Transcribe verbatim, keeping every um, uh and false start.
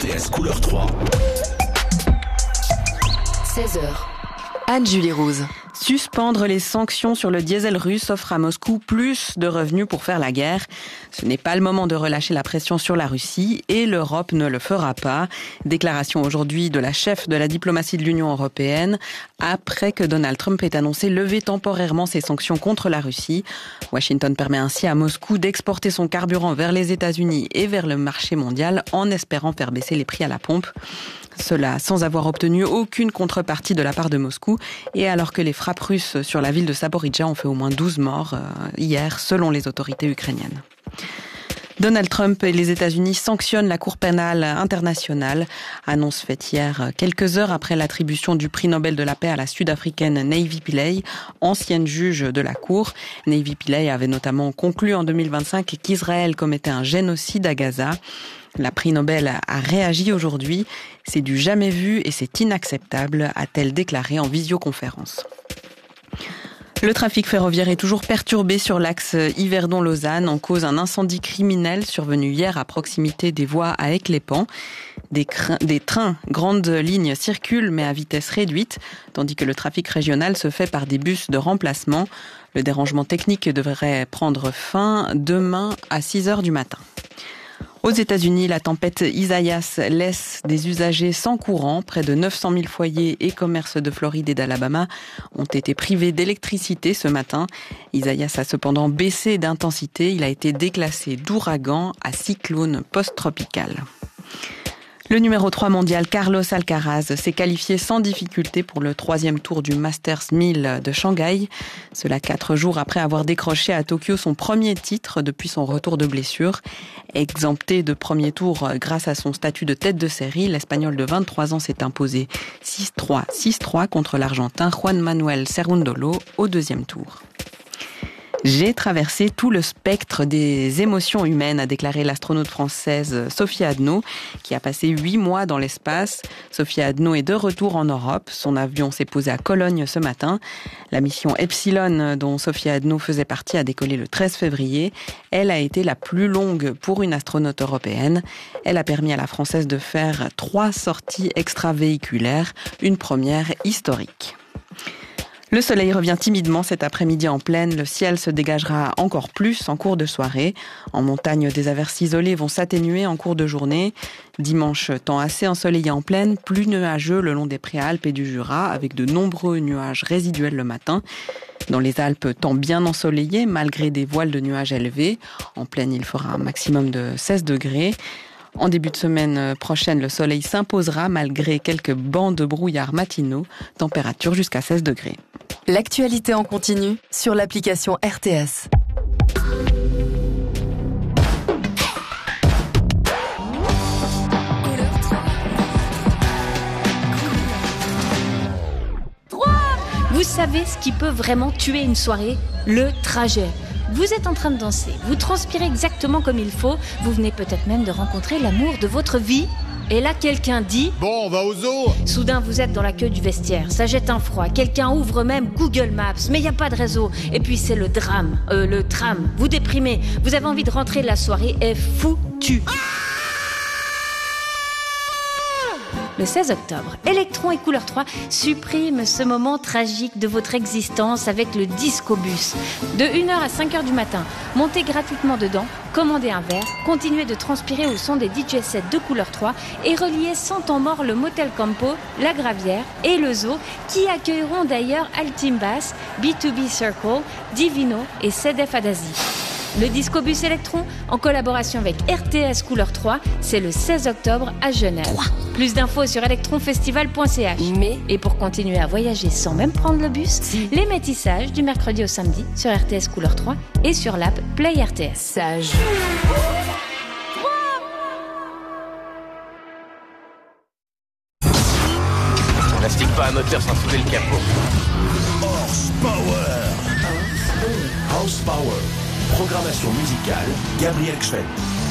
T S Couleur trois. seize heures. Anne-Julie Rose. Suspendre les sanctions sur le diesel russe offre à Moscou plus de revenus pour faire la guerre. Ce n'est pas le moment de relâcher la pression sur la Russie et l'Europe ne le fera pas. Déclaration aujourd'hui de la chef de la diplomatie de l'Union européenne après que Donald Trump ait annoncé lever temporairement ses sanctions contre la Russie. Washington permet ainsi à Moscou d'exporter son carburant vers les États-Unis et vers le marché mondial en espérant faire baisser les prix à la pompe. Cela sans avoir obtenu aucune contrepartie de la part de Moscou et alors que les frappes russes sur la ville de Zaporijia ont fait au moins douze morts euh, hier selon les autorités ukrainiennes. Donald Trump et les États-Unis sanctionnent la Cour pénale internationale. Annonce faite hier, quelques heures après l'attribution du prix Nobel de la paix à la Sud-Africaine Navi Pillay, ancienne juge de la Cour. Navi Pillay avait notamment conclu en deux mille vingt-cinq qu'Israël commettait un génocide à Gaza. La prix Nobel a réagi aujourd'hui. C'est du jamais vu et c'est inacceptable, a-t-elle déclaré en visioconférence. Le trafic ferroviaire est toujours perturbé sur l'axe Yverdon-Lausanne en cause d'un incendie criminel survenu hier à proximité des voies à Aix-les-Pans. Des, cr- des trains grandes lignes circulent mais à vitesse réduite, tandis que le trafic régional se fait par des bus de remplacement. Le dérangement technique devrait prendre fin demain à six heures du matin. Aux États-Unis, la tempête Isaias laisse des usagers sans courant. Près de neuf cent mille foyers et commerces de Floride et d'Alabama ont été privés d'électricité ce matin. Isaias a cependant baissé d'intensité. Il a été déclassé d'ouragan à cyclone post-tropical. Le numéro trois mondial, Carlos Alcaraz, s'est qualifié sans difficulté pour le troisième tour du Masters mille de Shanghai. Cela quatre jours après avoir décroché à Tokyo son premier titre depuis son retour de blessure. Exempté de premier tour grâce à son statut de tête de série, l'Espagnol de vingt-trois ans s'est imposé six trois, six trois contre l'Argentin Juan Manuel Cerundolo au deuxième tour. J'ai traversé tout le spectre des émotions humaines, a déclaré l'astronaute française Sophie Adno, qui a passé huit mois dans l'espace. Sophie Adno est de retour en Europe. Son avion s'est posé à Cologne ce matin. La mission Epsilon, dont Sophie Adno faisait partie, a décollé le treize février. Elle a été la plus longue pour une astronaute européenne. Elle a permis à la Française de faire trois sorties extravéhiculaires, une première historique. Le soleil revient timidement cet après-midi en plaine. Le ciel se dégagera encore plus en cours de soirée. En montagne, des averses isolées vont s'atténuer en cours de journée. Dimanche, temps assez ensoleillé en plaine, plus nuageux le long des préalpes et du Jura, avec de nombreux nuages résiduels le matin. Dans les Alpes, temps bien ensoleillé, malgré des voiles de nuages élevés. En plaine, il fera un maximum de seize degrés. En début de semaine prochaine, le soleil s'imposera malgré quelques bancs de brouillard matinaux. Température jusqu'à seize degrés. L'actualité en continu sur l'application R T S. Vous savez ce qui peut vraiment tuer une soirée ? Le trajet. Vous êtes en train de danser, vous transpirez exactement comme il faut, vous venez peut-être même de rencontrer l'amour de votre vie. Et là, quelqu'un dit « Bon, on va au zoo !» Soudain, vous êtes dans la queue du vestiaire, ça jette un froid, quelqu'un ouvre même Google Maps, mais il n'y a pas de réseau. Et puis c'est le drame, euh, le tram, vous déprimez, vous avez envie de rentrer, la soirée est foutue. Le seize octobre, Electron et Couleur trois suppriment ce moment tragique de votre existence avec le Discobus. De une heure à cinq heures du matin, montez gratuitement dedans, commandez un verre, continuez de transpirer au son des D J sets de Couleur trois et reliez sans temps mort le Motel Campo, la Gravière et le Zoo qui accueilleront d'ailleurs Altimbas, B deux B Circle, Divino et Sedef Adazi. Le Discobus Electron, en collaboration avec R T S Couleur trois, c'est le seize octobre à Genève. trois. Plus d'infos sur electronfestival point c h. Mais... Et pour continuer à voyager sans même prendre le bus, si. Les métissages du mercredi au samedi sur R T S Couleur trois et sur l'app Play R T S. Sage. On n'astique pas un moteur sans soulever le capot. Horsepower. Horsepower. Programmation musicale, Gabriel Schwenn.